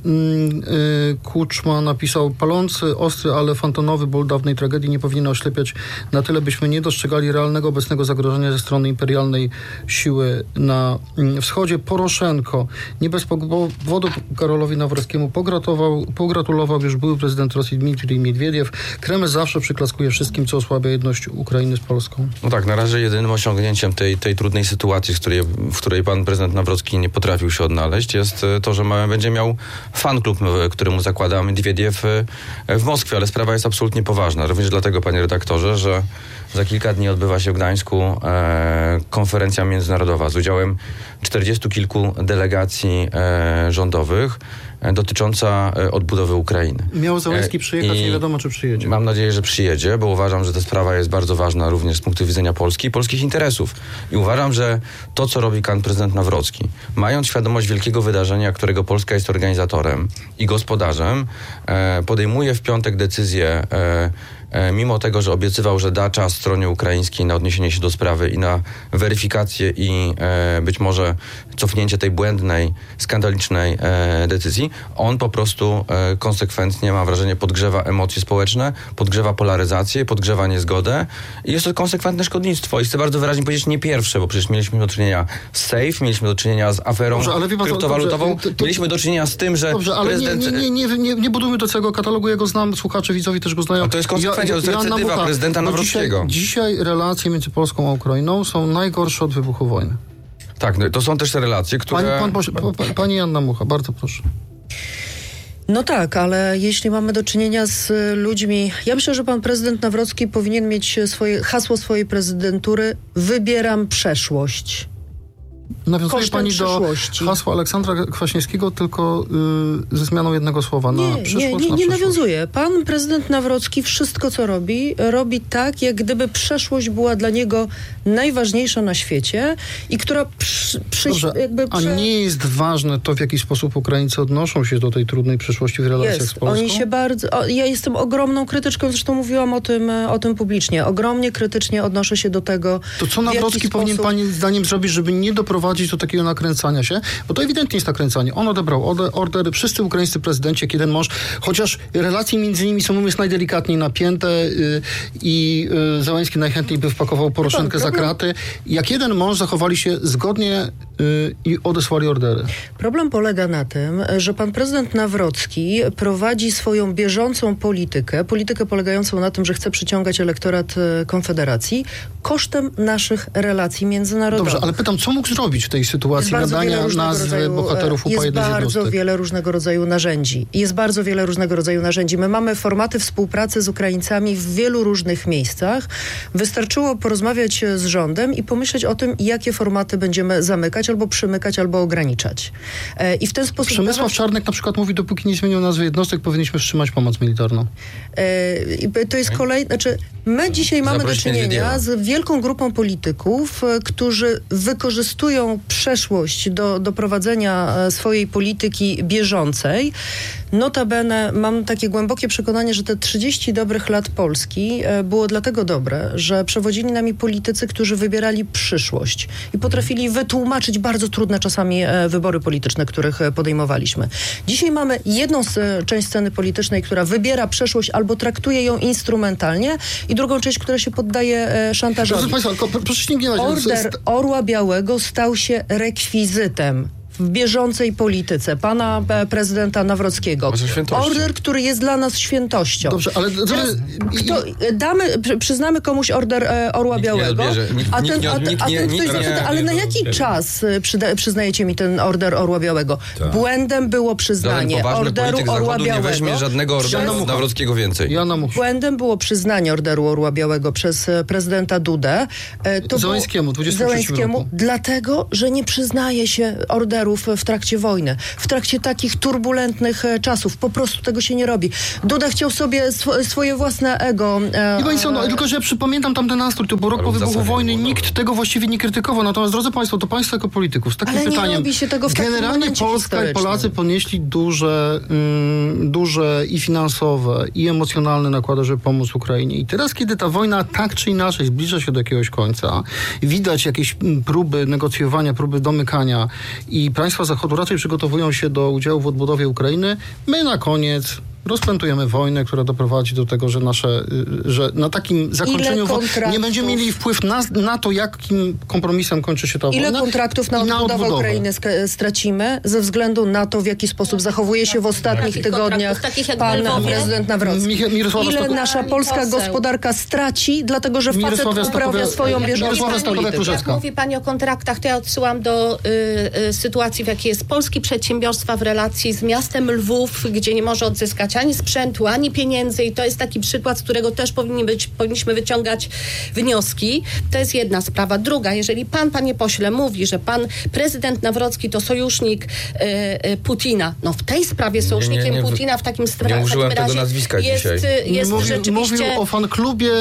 Kuczma napisał: palący, ostry, ale fantonowy ból dawnej tragedii nie powinien oślepiać na tyle, byśmy nie dostrzegali realnego obecnego zagrożenia ze strony imperialnej siły na wschodzie. Poroszenko nie bez powodu Karolowi Nawrockiemu pogratulował już były prezydent Rosji Dmitrij Miedwiediew. Kreml zawsze przyklaskuje wszystkim, co osłabia jedność Ukrainy z Polską. No tak, na razie jedynym osiągnięciem tej trudnej sytuacji, w której pan prezydent Nawrocki nie potrafił się odnaleźć, jest to, że będzie miał fanklub, któremu zakłada Miedwiediew w Moskwie, ale sprawa jest absolutnie poważna. Również dlatego, panie redaktorze, że za kilka dni odbywa się w Gdańsku konferencja międzynarodowa z udziałem 40 kilku delegacji rządowych dotycząca odbudowy Ukrainy. Miał Zełenski przyjechać, nie wiadomo, czy przyjedzie. Mam nadzieję, że przyjedzie, bo uważam, że ta sprawa jest bardzo ważna również z punktu widzenia Polski i polskich interesów. I uważam, że to, co robi pan prezydent Nawrocki, mając świadomość wielkiego wydarzenia, którego Polska jest organizatorem i gospodarzem, podejmuje w piątek decyzję, mimo tego, że obiecywał, że da czas stronie ukraińskiej na odniesienie się do sprawy i na weryfikację i być może cofnięcie tej błędnej, skandalicznej decyzji, on po prostu konsekwentnie, mam wrażenie, podgrzewa emocje społeczne, podgrzewa polaryzację, podgrzewa niezgodę i jest to konsekwentne szkodnictwo. I chcę bardzo wyraźnie powiedzieć, nie pierwsze, bo przecież mieliśmy do czynienia z SAFE, mieliśmy do czynienia z aferą kryptowalutową, mieliśmy do czynienia z tym, że prezydent... Nie budujmy do całego katalogu, ja go znam, słuchacze, widzowie też go znają. A to jest konsekwencja, to jest recydywa prezydenta Nawrockiego. Dzisiaj relacje między Polską a Ukrainą są najgorsze od wybuchu wojny. Tak, no, to są też te relacje, które... Pani Joanna Mucha, bardzo proszę. No tak, ale jeśli mamy do czynienia z ludźmi... Ja myślę, że pan prezydent Nawrocki powinien mieć hasło swojej prezydentury: wybieram przeszłość. Nawiązuje pani do hasła Aleksandra Kwaśniewskiego, tylko ze zmianą jednego słowa na przyszłość. Nie nawiązuje. Pan prezydent Nawrocki wszystko, co robi tak, jak gdyby przeszłość była dla niego najważniejsza na świecie i która A nie jest ważne to, w jaki sposób Ukraińcy odnoszą się do tej trudnej przeszłości w relacjach z Polską? Oni się ja jestem ogromną krytyczką, zresztą mówiłam o tym publicznie. Ogromnie krytycznie odnoszę się do tego. To co Nawrocki powinien pani zdaniem zrobić, żeby nie doprowadzić do takiego nakręcania się? Bo to ewidentnie jest nakręcanie. On odebrał order, wszyscy ukraińscy prezydenci, jak jeden mąż, chociaż relacje między nimi są, mówiąc, najdelikatniej napięte i Zełenski najchętniej by wpakował Poroszenkę za kraty. Jak jeden mąż zachowali się zgodnie i odesłali ordery. Problem polega na tym, że pan prezydent Nawrocki prowadzi swoją bieżącą politykę polegającą na tym, że chce przyciągać elektorat Konfederacji kosztem naszych relacji międzynarodowych. Dobrze, ale pytam, co mógł zrobić? zrobić w tej sytuacji nadania nazwy bohaterów UPA jednej z jednostek? Jest bardzo wiele różnego rodzaju narzędzi. My mamy formaty współpracy z Ukraińcami w wielu różnych miejscach. Wystarczyło porozmawiać z rządem i pomyśleć o tym, jakie formaty będziemy zamykać, albo przymykać, albo ograniczać. I w ten sposób... Przemysław Czarnek na przykład mówi, dopóki nie zmienią nazwy jednostek, powinniśmy wstrzymać pomoc militarną. To jest my dzisiaj mamy do czynienia z wielką grupą polityków, którzy wykorzystują przeszłość do prowadzenia swojej polityki bieżącej. Notabene mam takie głębokie przekonanie, że te 30 dobrych lat Polski było dlatego dobre, że przewodzili nami politycy, którzy wybierali przyszłość i potrafili wytłumaczyć bardzo trudne czasami wybory polityczne, których podejmowaliśmy. Dzisiaj mamy jedną część sceny politycznej, która wybiera przeszłość albo traktuje ją instrumentalnie i drugą część, która się poddaje szantażowi. Proszę Państwa, proszę się nie gniewać. Order Orła Białego stał się rekwizytem w bieżącej polityce pana prezydenta Nawrockiego. Order, który jest dla nas świętością. Dobrze, ale... Przyznamy komuś order Orła Białego, ale na jaki czas przyznajecie mi ten order Orła Białego? Błędem było przyznanie orderu Orła Białego. Nie weźmie żadnego orderu Nawrockiego więcej. Błędem było przyznanie orderu Orła Białego przez prezydenta Dudę. Zełenskiemu, 23 roku. Dlatego, że nie przyznaje się orderów w trakcie wojny, w trakcie takich turbulentnych czasów. Po prostu tego się nie robi. Duda chciał sobie swoje własne ego... tylko że ja przypamiętam tamten nastrój, to było rok po wybuchu wojny, nikt tego właściwie nie krytykował. Natomiast, drodzy Państwo, to Państwo jako polityków z takim pytaniem... nie robi się tego w takim generalnie Polska i Polacy ponieśli duże i finansowe, i emocjonalne nakłady, żeby pomóc Ukrainie. I teraz, kiedy ta wojna tak czy inaczej zbliża się do jakiegoś końca, widać jakieś próby negocjowania, próby domykania i państwa Zachodu raczej przygotowują się do udziału w odbudowie Ukrainy, my na koniec rozpętujemy wojnę, która doprowadzi do tego, że na takim zakończeniu nie będziemy mieli wpływ na to, jakim kompromisem kończy się ta wojna. Ile kontraktów na odbudowę Ukrainy stracimy ze względu na to, w jaki sposób zachowuje się w ostatnich tygodniach pan prezydent Nawrocki? Ile nasza polska gospodarka straci, dlatego że facet uprawia swoją bieżącą politykę? Jak mówi pani o kontraktach, to ja odsyłam do sytuacji, w jakiej jest polskie przedsiębiorstwa w relacji z miastem Lwów, gdzie nie może odzyskać ani sprzętu, ani pieniędzy i to jest taki przykład, z którego też powinniśmy wyciągać wnioski. To jest jedna sprawa. Druga, jeżeli panie pośle, mówi, że pan prezydent Nawrocki to sojusznik Putina, no w tej sprawie sojusznikiem Putina w takim razie nie użyłem tego nazwiska dzisiaj. Mówił o fanklubie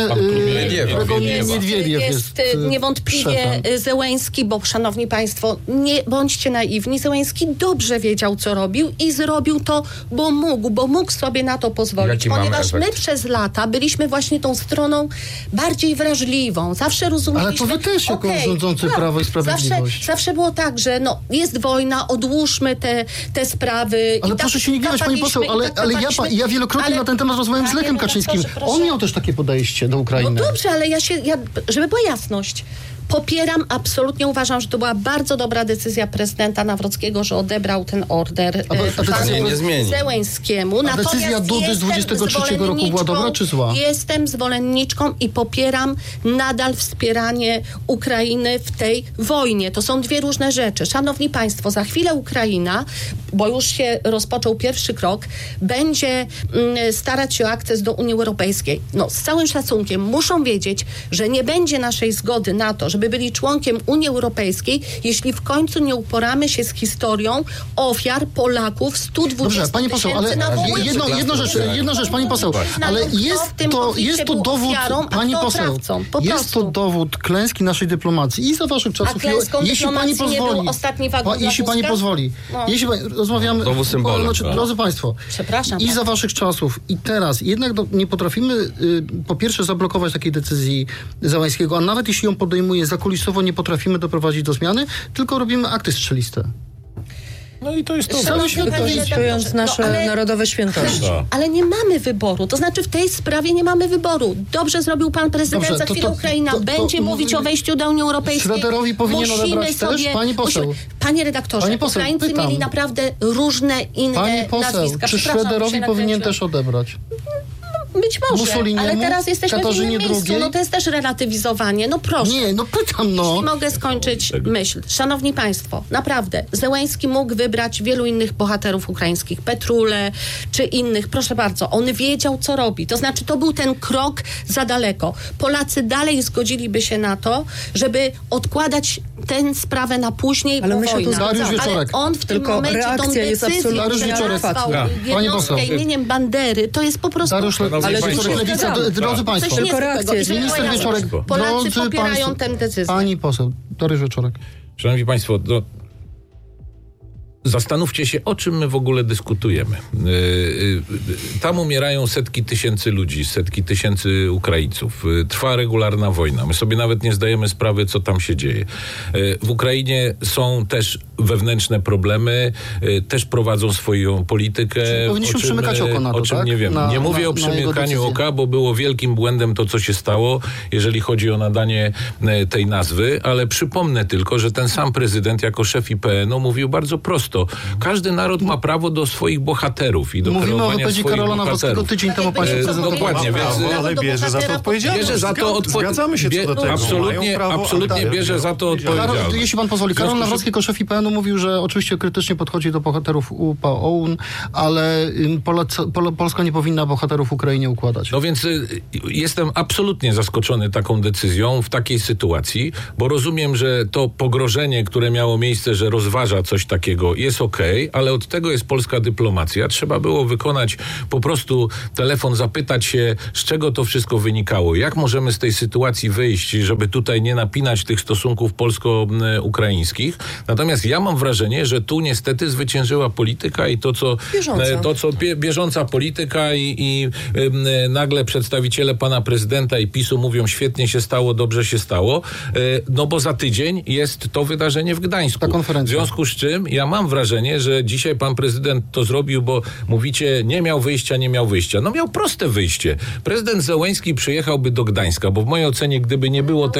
Niedwiediew jest niewątpliwie Zełenski, bo szanowni państwo, nie bądźcie naiwni, Zełenski dobrze wiedział, co robił i zrobił to, bo mógł sobie na to pozwolić, ponieważ my przez lata byliśmy właśnie tą stroną bardziej wrażliwą. Zawsze rozumieliśmy... Ale to wy też jako rządzący Prawo i Sprawiedliwość. Zawsze było tak, że jest wojna, odłóżmy te sprawy. Ale proszę się nie gniewać, pani poseł, ale ja wielokrotnie na ten temat rozmawiałem z Lechem Kaczyńskim. On miał też takie podejście do Ukrainy. No dobrze, ale żeby była jasność, popieram, absolutnie uważam, że to była bardzo dobra decyzja prezydenta Nawrockiego, że odebrał ten order Zełenskiemu. A decyzja Dudy z 23 roku była dobra czy zła? Jestem zwolenniczką i popieram nadal wspieranie Ukrainy w tej wojnie. To są dwie różne rzeczy. Szanowni Państwo, za chwilę Ukraina, bo już się rozpoczął pierwszy krok, będzie starać się o akces do Unii Europejskiej. No, z całym szacunkiem muszą wiedzieć, że nie będzie naszej zgody na to, żeby byli członkiem Unii Europejskiej, jeśli w końcu nie uporamy się z historią ofiar Polaków 120 Dobrze, pani poseł, ale jedna rzecz, pani poseł, ale jest to dowód, pani poseł, jest to dowód klęski naszej dyplomacji i za waszych czasów, jeśli pani pozwoli, rozmawiamy, drodzy państwo, i za waszych czasów i teraz jednak nie potrafimy po pierwsze zablokować takiej decyzji Zełenskiego, a nawet jeśli ją podejmuje zakulisowo, nie potrafimy doprowadzić do zmiany, tylko robimy akty strzeliste. No i to jest to. Cały świat wykorzystując nasze narodowe świętości. Ale nie mamy wyboru. To znaczy w tej sprawie nie mamy wyboru. Dobrze zrobił pan prezydent. Za chwilę Ukraina będzie mówić o wejściu do Unii Europejskiej. Szrederowi powinien odebrać też? Pani poseł. Panie redaktorze, Ukraińcy mieli naprawdę różne inne nazwiska. Czy Szrederowi powinien też odebrać? być może, Mussoliniemu, ale teraz jesteśmy Katarzynie w innym miejscu. II. No to jest też relatywizowanie. No proszę. Nie, no pytam, no. Jeśli mogę skończyć myśl. Szanowni Państwo, naprawdę, Zełenski mógł wybrać wielu innych bohaterów ukraińskich, Petrulę czy innych. Proszę bardzo, on wiedział, co robi. To znaczy, to był ten krok za daleko. Polacy dalej zgodziliby się na to, żeby odkładać tę sprawę na później, ale bo my się tu wojna. zgadzamy. Dariusz Ale Wieczorek. on w tym Tylko momencie tą reakcja jest decyzję, absolutnie że nieadekwatna. nazwał Pani jednostkę poseł. imieniem Bandery, to jest po prostu... Dariusz Wieczorek, Lewica, drodzy Państwo. Coś nie Tylko z tego. reakcja jest Minister Wieczorek, Polacy drodzy popierają państwo, tę decyzję. Pani poseł, Dariusz Wieczorek. Szanowni Państwo, zastanówcie się, o czym my w ogóle dyskutujemy. Tam umierają setki tysięcy ludzi, setki tysięcy Ukraińców. Trwa regularna wojna. My sobie nawet nie zdajemy sprawy, co tam się dzieje. W Ukrainie są też wewnętrzne problemy, też prowadzą swoją politykę. Czyli powinniśmy przymykać oko na to, o czym tak? nie wiem. Nie mówię o na jego przymykaniu decyzję. oka, bo było wielkim błędem to, co się stało, jeżeli chodzi o nadanie tej nazwy, ale przypomnę tylko, że ten sam prezydent jako szef IPN-u mówił bardzo prosto. Każdy naród ma prawo do swoich bohaterów i do Mówimy o kreowania wypowiedzi swoich Karola Nawrockiego bohaterów. tydzień temu państwo Dokładnie, więc... ale bierze za to odpowiedzialność. Bierze za to Zgadzamy się co do tego. Absolutnie bierze za to odpowiedzialność. Jeśli pan pozwoli, Karol Nawrocki jako szef IPN-u mówił, że oczywiście krytycznie podchodzi do bohaterów UPA-OUN, ale Polska nie powinna bohaterów Ukrainie układać. No więc jestem absolutnie zaskoczony taką decyzją w takiej sytuacji, bo rozumiem, że to pogrożenie, które miało miejsce, że rozważa coś takiego, jest okej, ale od tego jest polska dyplomacja. Trzeba było wykonać po prostu telefon, zapytać się, z czego to wszystko wynikało, jak możemy z tej sytuacji wyjść, żeby tutaj nie napinać tych stosunków polsko-ukraińskich. Natomiast ja mam wrażenie, że tu niestety zwyciężyła polityka i bieżąca polityka i nagle przedstawiciele pana prezydenta i PiS-u mówią, świetnie się stało, dobrze się stało, no bo za tydzień jest to wydarzenie w Gdańsku. Ta konferencja. W związku z czym ja mam wrażenie, że dzisiaj pan prezydent to zrobił, bo mówicie, nie miał wyjścia. No miał proste wyjście. Prezydent Zełenski przyjechałby do Gdańska, bo w mojej ocenie, gdyby nie było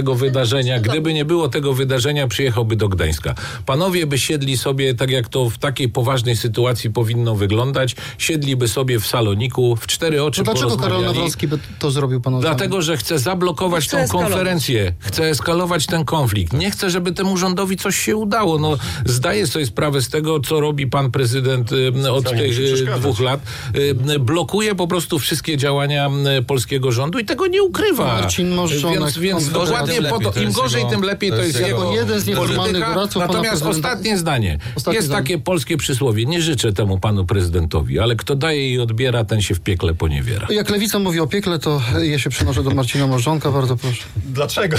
tego wydarzenia, przyjechałby do Gdańska. Panowie by siedli sobie, tak jak to w takiej poważnej sytuacji powinno wyglądać, siedliby sobie w saloniku, w cztery oczy dlaczego Karol porozmawiali. Nawrocki by to zrobił, panu? Dlatego, że chce zablokować tą konferencję, chce eskalować ten konflikt. Nie chce, żeby temu rządowi coś się udało. No, zdaję sobie sprawę z tego, co robi pan prezydent od tych 2 lat. Blokuje po prostu wszystkie działania polskiego rządu i tego nie ukrywa. Marcin Morzonek. Więc dokładnie po to, im gorzej, tym lepiej, to jest jego jeden z nieformalnych doradców. Natomiast ostatnie zdanie. Jest takie polskie przysłowie. Nie życzę temu panu prezydentowi, ale kto daje i odbiera, ten się w piekle poniewiera. Jak Lewica mówi o piekle, to ja się przenoszę do Marcina Morzonka. Bardzo proszę. Dlaczego?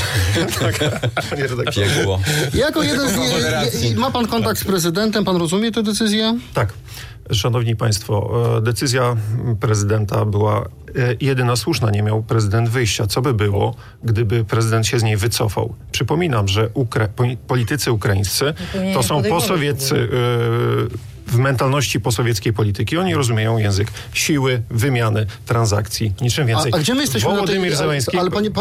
Panie redaktorze. Piekło. Jako jeden ma pan kontakt z prezydentem, pan rozumie tę decyzję? Tak. Szanowni Państwo, decyzja prezydenta była jedyna słuszna. Nie miał prezydent wyjścia. Co by było, gdyby prezydent się z niej wycofał? Przypominam, że politycy ukraińscy to są posowieccy w mentalności posowieckiej polityki. Oni rozumieją język siły, wymiany, transakcji, niczym więcej. A gdzie my jesteśmy Wołodymyr Zełenski... Ale panie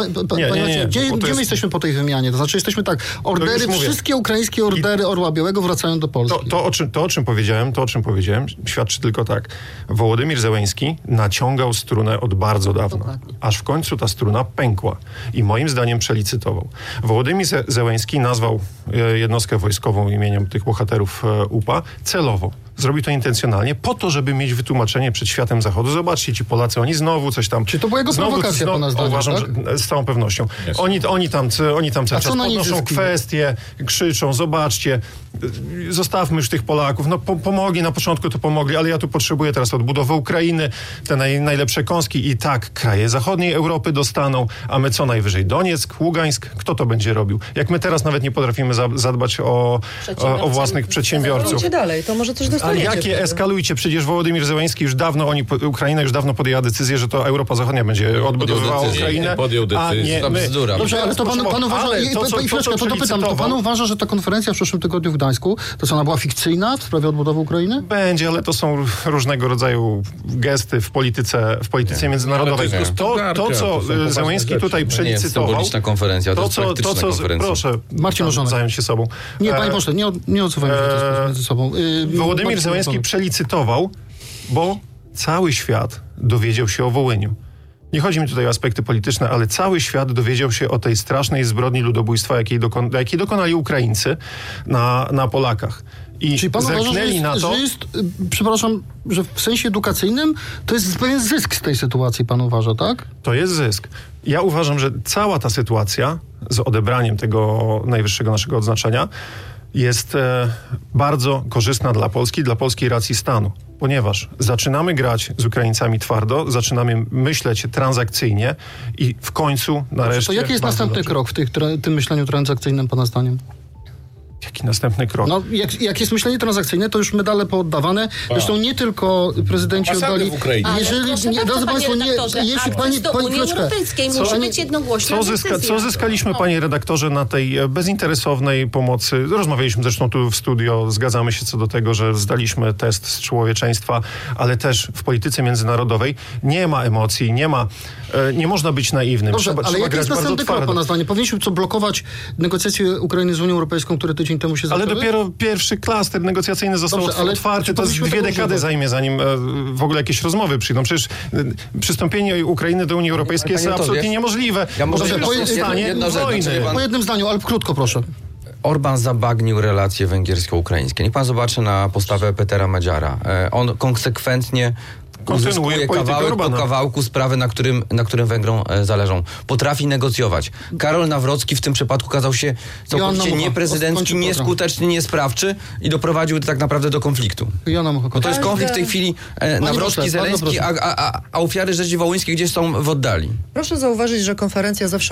gdzie my jesteśmy po tej wymianie? To znaczy jesteśmy tak, ordery, wszystkie ukraińskie ordery Orła Białego wracają do Polski. To, o czym powiedziałem, świadczy tylko tak. Wołodymyr Zełenski naciągał strunę od bardzo dawna. Aż w końcu ta struna pękła. I moim zdaniem przelicytował. Wołodymyr Zełenski nazwał jednostkę wojskową imieniem tych bohaterów UPA celowo. Zrobił to intencjonalnie po to, żeby mieć wytłumaczenie przed światem Zachodu. Zobaczcie, ci Polacy, oni znowu coś tam... Czy to była jego prowokacja, pana zdaniem? Uważam, tak? że z całą pewnością. Oni tam cały czas podnoszą kwestie, krzyczą, zobaczcie, zostawmy już tych Polaków. No pomogli, na początku to pomogli, ale ja tu potrzebuję teraz odbudowy Ukrainy, te najlepsze kąski i tak kraje zachodniej Europy dostaną, a my co najwyżej Donieck, Ługańsk, kto to będzie robił? Jak my teraz nawet nie potrafimy zadbać o własnych przedsiębiorców. Dalej, to może coś dostaniecie. Ale jakie eskalujcie? Przecież Wołodymyr Zełenski Ukraina już dawno podjęła decyzję, że to Europa Zachodnia będzie odbudowywała Ukrainę. Podjął decyzję. To bzdura. Dobrze, ale to pan uważa, to pan uważa, że ta konferencja w przyszłym tygodniu w Gdańsku, to co, ona była fikcyjna w sprawie odbudowy Ukrainy? Będzie, ale to są różnego rodzaju gesty w polityce międzynarodowej. To, co Zełenski tutaj przelicytował... To nie jest symboliczna konferencja, to jest praktyczna konferencja. Proszę, Marcin Morzonek, zająć się sobą. Nie, panie pośle, nie odsuwajmy się między sobą. Wołodymyr Zełenski przelicytował, bo cały świat dowiedział się o Wołyniu. Nie chodzi mi tutaj o aspekty polityczne, ale cały świat dowiedział się o tej strasznej zbrodni ludobójstwa, jakiej dokonali Ukraińcy na Polakach. I czyli pan zerknęli uważa, na to... że jest, przepraszam, że w sensie edukacyjnym to jest pewien zysk z tej sytuacji, pan uważa, tak? To jest zysk. Ja uważam, że cała ta sytuacja z odebraniem tego najwyższego naszego odznaczenia jest bardzo korzystna dla Polski, dla polskiej racji stanu. Ponieważ zaczynamy grać z Ukraińcami twardo, zaczynamy myśleć transakcyjnie i w końcu nareszcie... To jaki jest następny krok w tym myśleniu transakcyjnym, pana zdaniem? Jaki następny krok? No, jak jest myślenie transakcyjne, to już medale pooddawane. Zresztą nie tylko prezydenci oddali... w Ukrainie. Jeżeli, drodzy państwo, jeśli pani musi być jednogłośna co zyskaliśmy, panie redaktorze, na tej bezinteresownej pomocy? Rozmawialiśmy zresztą tu w studio, zgadzamy się co do tego, że zdaliśmy test z człowieczeństwa, ale też w polityce międzynarodowej nie ma emocji, nie można być naiwnym. Dobrze, ale jaki jest następny krok, pana zdanie? Powinniśmy blokować negocjacje Ukrainy z Unią Europejską, które tydzień temu się zaczęły? Ale dopiero pierwszy klaster negocjacyjny został otwarty. To 2 dekady zajmie, zanim w ogóle jakieś rozmowy przyjdą. Przecież przystąpienie Ukrainy do Unii Europejskiej jest absolutnie niemożliwe. Po jednym zdaniu, ale krótko proszę. Orban zabagnił relacje węgiersko-ukraińskie. Niech pan zobaczy na postawę Petera Madziara. On konsekwentnie uzyskuje kawałek po kawałku sprawy, na którym Węgrom zależą. Potrafi negocjować. Karol Nawrocki w tym przypadku okazał się całkowicie nieprezydencki, nieskuteczny, niesprawczy i doprowadził tak naprawdę do konfliktu. Bo to jest konflikt w tej chwili Nawrocki-Zełenski, a ofiary rzezi wołyńskiej gdzieś są w oddali. Proszę zauważyć, że Konfederacja zawsze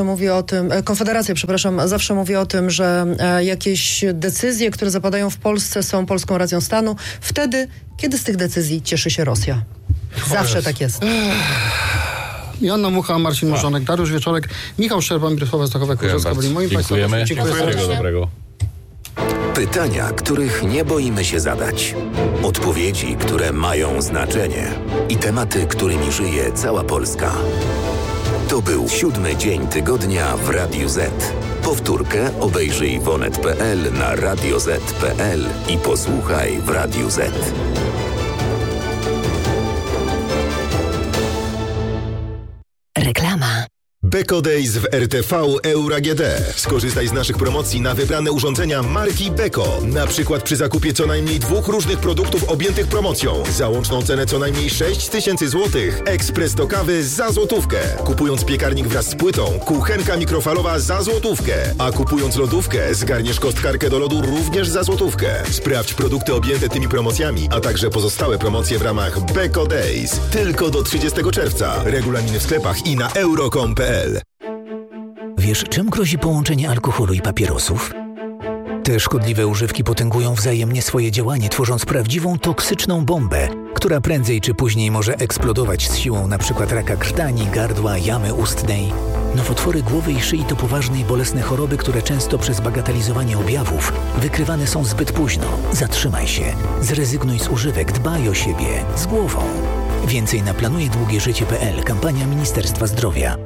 mówi o tym, że jakieś decyzje, które zapadają w Polsce, są polską racją stanu wtedy, kiedy z tych decyzji cieszy się Rosja. Zawsze tak jest. Joanna Mucha, Marcin Morzonek, Dariusz Wieczorek, Michał Szczerba, Mirosława Stachowiak-Różewska byli moim państwem. Dziękujemy. Dobrego. Pytania, których nie boimy się zadać. Odpowiedzi, które mają znaczenie. I tematy, którymi żyje cała Polska. To był 7. dzień tygodnia w Radiu Z. Powtórkę obejrzyj w onet.pl, na radioz.pl i posłuchaj w Radiu Z. Reklama. Beko Days w RTV Euro AGD. Skorzystaj z naszych promocji na wybrane urządzenia marki Beko. Na przykład przy zakupie co najmniej 2 różnych produktów objętych promocją. Za łączną cenę co najmniej 6000 zł. Ekspres do kawy za złotówkę. Kupując piekarnik wraz z płytą, kuchenka mikrofalowa za złotówkę. A kupując lodówkę, zgarniesz kostkarkę do lodu również za złotówkę. Sprawdź produkty objęte tymi promocjami, a także pozostałe promocje w ramach Beko Days. Tylko do 30 czerwca. Regulaminy w sklepach i na euro.com.pl. Wiesz, czym grozi połączenie alkoholu i papierosów? Te szkodliwe używki potęgują wzajemnie swoje działanie, tworząc prawdziwą toksyczną bombę, która prędzej czy później może eksplodować z siłą np. raka krtani, gardła, jamy ustnej. Nowotwory głowy i szyi to poważne i bolesne choroby, które często przez bagatelizowanie objawów wykrywane są zbyt późno. Zatrzymaj się, zrezygnuj z używek, dbaj o siebie, z głową. Więcej na planujedługieżycie.pl, kampania Ministerstwa Zdrowia.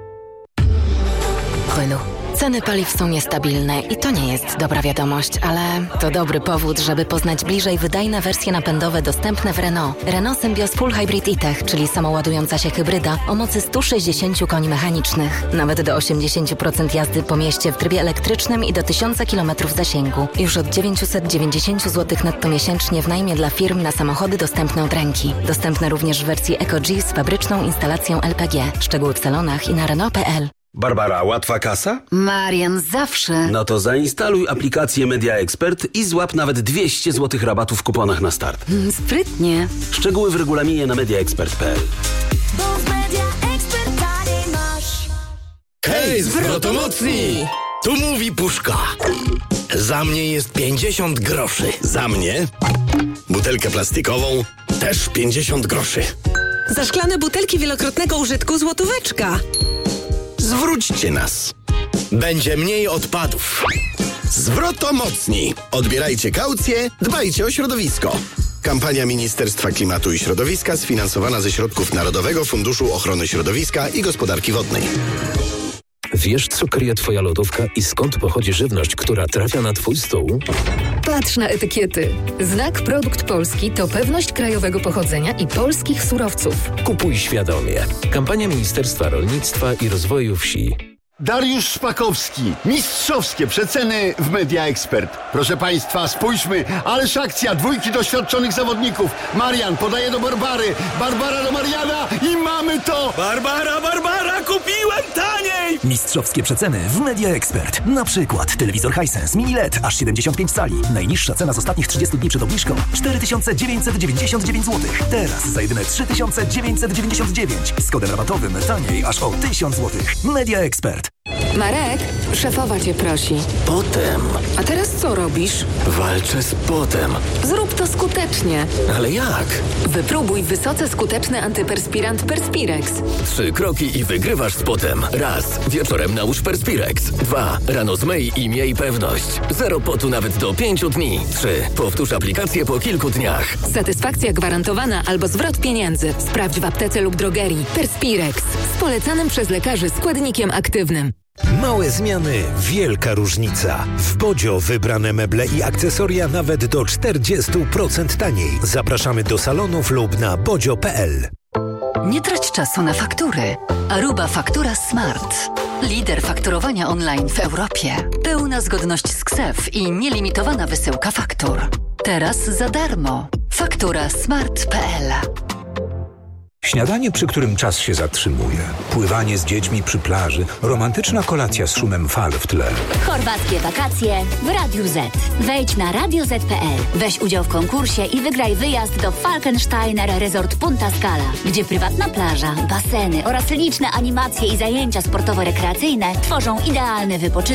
Renault. Ceny paliw są niestabilne i to nie jest dobra wiadomość, ale to dobry powód, żeby poznać bliżej wydajne wersje napędowe dostępne w Renault. Renault Symbioz Full Hybrid E-Tech, czyli samoładująca się hybryda o mocy 160 koni mechanicznych. Nawet do 80% jazdy po mieście w trybie elektrycznym i do 1000 km zasięgu. Już od 990 zł netto miesięcznie w najmie dla firm na samochody dostępne od ręki. Dostępne również w wersji Eco-G z fabryczną instalacją LPG. Szczegóły w salonach i na Renault.pl. Barbara, łatwa kasa? Marian, zawsze. No to zainstaluj aplikację Media Expert i złap nawet 200 zł rabatu w kuponach na start. Sprytnie. Szczegóły w regulaminie na mediaexpert.pl. Hej, zwrotomocni! Tu mówi Puszka. Za mnie jest 50 groszy. Za mnie butelkę plastikową też 50 groszy. Za szklane butelki wielokrotnego użytku złotóweczka. Zwróćcie nas. Będzie mniej odpadów. Zwrotomocni. Odbierajcie kaucję, dbajcie o środowisko. Kampania Ministerstwa Klimatu i Środowiska sfinansowana ze środków Narodowego Funduszu Ochrony Środowiska i Gospodarki Wodnej. Wiesz, co kryje twoja lodówka i skąd pochodzi żywność, która trafia na twój stół? Patrz na etykiety. Znak Produkt Polski to pewność krajowego pochodzenia i polskich surowców. Kupuj świadomie. Kampania Ministerstwa Rolnictwa i Rozwoju Wsi. Dariusz Szpakowski. Mistrzowskie przeceny w Media Expert. Proszę Państwa, spójrzmy, ależ akcja, 2 doświadczonych zawodników. Marian podaje do Barbary, Barbara do Mariana i mamy to! Barbara, kupiłem taniej! Mistrzowskie przeceny w Media Expert. Na przykład telewizor Hisense Mini LED aż 75 cali. Najniższa cena z ostatnich 30 dni przed obniżką 4999 zł. Teraz za jedyne 3999. Z kodem rabatowym taniej aż o 1000 zł. Media Expert. Marek, szefowa cię prosi. Potem A teraz co robisz? walczę z potem. Zrób to skutecznie. Ale jak? Wypróbuj wysoce skuteczny antyperspirant Perspirex. 3 kroki i wygrywasz z potem. Raz. Wieczorem nałóż Perspirex. 2. Rano zmyj i miej pewność. 0 potu nawet do 5 dni. 3. Powtórz aplikację po kilku dniach. Satysfakcja gwarantowana albo zwrot pieniędzy. Sprawdź w aptece lub drogerii. Perspirex. Z polecanym przez lekarzy składnikiem aktywnym. Małe zmiany, wielka różnica. W Bodzio wybrane meble i akcesoria nawet do 40% taniej. Zapraszamy do salonów lub na bodzio.pl. Nie trać czasu na faktury. Aruba Faktura Smart. Lider fakturowania online w Europie. Pełna zgodność z KSEF i nielimitowana wysyłka faktur. Teraz za darmo. Faktura smart.pl. Śniadanie, przy którym czas się zatrzymuje. Pływanie z dziećmi przy plaży. Romantyczna kolacja z szumem fal w tle. Chorwackie wakacje w Radiu Z. Wejdź na radioz.pl. Weź udział w konkursie i wygraj wyjazd do Falkensteiner Resort Punta Scala, gdzie prywatna plaża, baseny oraz liczne animacje i zajęcia sportowo-rekreacyjne tworzą idealny wypoczynek